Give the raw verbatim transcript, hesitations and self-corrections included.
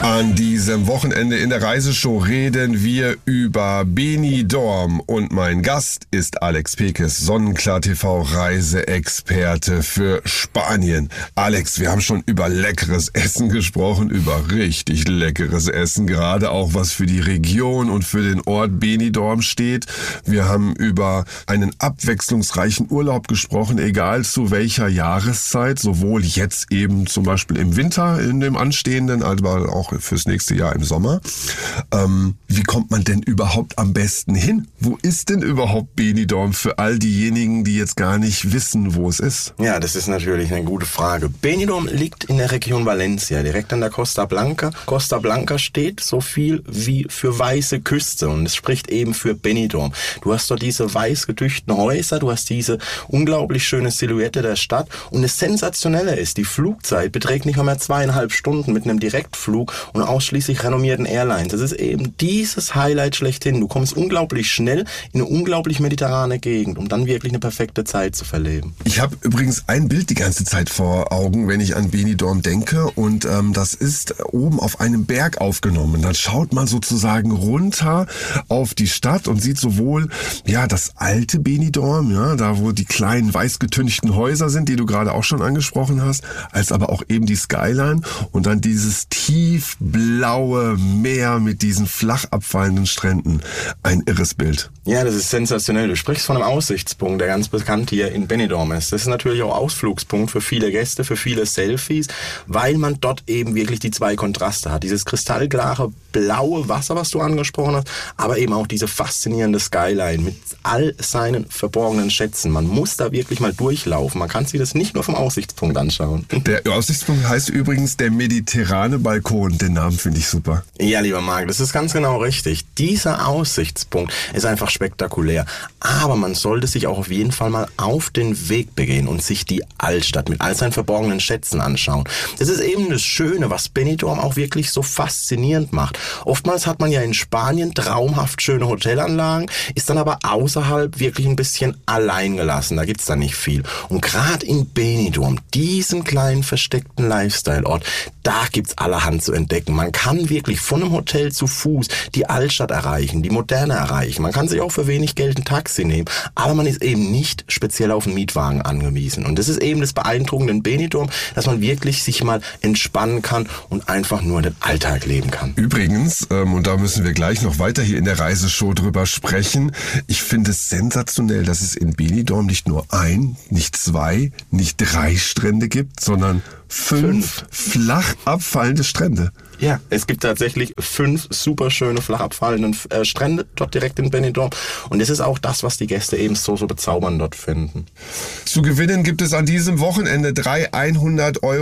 An diesem Wochenende in der Reiseshow reden wir über Benidorm und mein Gast ist Alex Pekes, Sonnenklar T V Reiseexperte für Spanien. Alex, wir haben schon über leckeres Essen gesprochen, über richtig leckeres Essen, gerade auch was für die Region und für den Ort Benidorm steht. Wir haben über einen abwechslungsreichen Urlaub gesprochen, egal zu welcher Jahreszeit, sowohl jetzt eben zum Beispiel im Winter, in dem anstehenden, aber auch fürs nächste Jahr im Sommer. Ähm, wie kommt man denn überhaupt am besten hin? Wo ist denn überhaupt Benidorm für all diejenigen, die jetzt gar nicht wissen, wo es ist? Ja, das ist natürlich eine gute Frage. Benidorm liegt in der Region Valencia, direkt an der Costa Blanca. Costa Blanca steht so viel wie für weiße Küste und es spricht eben für Benidorm. Du hast dort diese weiß getüchten Häuser, du hast diese unglaublich schöne Silhouette der Stadt und das Sensationelle ist, die Flugzeit beträgt nicht mal mehr zweieinhalb Stunden mit einem Direktflug und ausschließlich renommierten Airlines. Das ist eben dieses Highlight schlechthin. Du kommst unglaublich schnell in eine unglaublich mediterrane Gegend, um dann wirklich eine perfekte Zeit zu verleben. Ich habe übrigens ein Bild die ganze Zeit vor Augen, wenn ich an Benidorm denke und ähm, das ist oben auf einem Berg aufgenommen. Dann schaut man sozusagen runter auf die Stadt und sieht sowohl ja das alte Benidorm, ja, da wo die kleinen weiß getünchten Häuser sind, die du gerade auch schon angesprochen hast, als aber auch eben die Skyline und dann dieses tiefblaue Meer mit diesen flach abfallenden Stränden. Ein irres Bild. Ja, das ist sensationell. Du sprichst von einem Aussichtspunkt, der ganz bekannt hier in Benidorm ist. Das ist natürlich auch Ausflugspunkt für viele Gäste, für viele Selfies, weil man dort eben wirklich die zwei Kontraste hat. Dieses kristallklare blaue Wasser, was du angesprochen hast, aber eben auch diese faszinierende Skyline mit all seinen verborgenen Schätzen. Man muss da wirklich mal durchlaufen. Man kann sich das nicht nur vom Aussichtspunkt anschauen. Der Aussichtspunkt heißt übrigens der mediterrane Balkon. Den Namen finde ich super. Ja, lieber Marc, das ist ganz genau richtig. Dieser Aussichtspunkt ist einfach spektakulär. Aber man sollte sich auch auf jeden Fall mal auf den Weg begehen und sich die Altstadt mit all seinen verborgenen Schätzen anschauen. Das ist eben das Schöne, was Benidorm auch wirklich so faszinierend macht. Oftmals hat man ja in Spanien traumhaft schöne Hotelanlagen, ist dann aber außerhalb wirklich ein bisschen allein gelassen. Da gibt's dann nicht viel. Und gerade in Benidorm, diesen kleinen versteckten Lifestyle-Ort, da gibt's allerhand zu entdecken. Man kann wirklich von einem Hotel zu Fuß die Altstadt erreichen, die Moderne erreichen. Man kann sich auch für wenig Geld ein Taxi nehmen, aber man ist eben nicht speziell auf einen Mietwagen angewiesen. Und das ist eben das Beeindruckende in Benidorm, dass man wirklich sich mal entspannen kann und einfach nur den Alltag leben kann. Übrigens, ähm, und da müssen wir gleich noch weiter hier in der Reiseshow drüber sprechen, ich finde es sensationell, dass es in Benidorm nicht nur ein, nicht zwei, nicht drei Strände gibt, sondern fünf, fünf. flach abfallende Strände. Ja, es gibt tatsächlich fünf super schöne, flach abfallende äh, Strände dort direkt in Benidorm. Und das ist auch das, was die Gäste eben so, so bezaubernd dort finden. Zu gewinnen gibt es an diesem Wochenende drei hundert Euro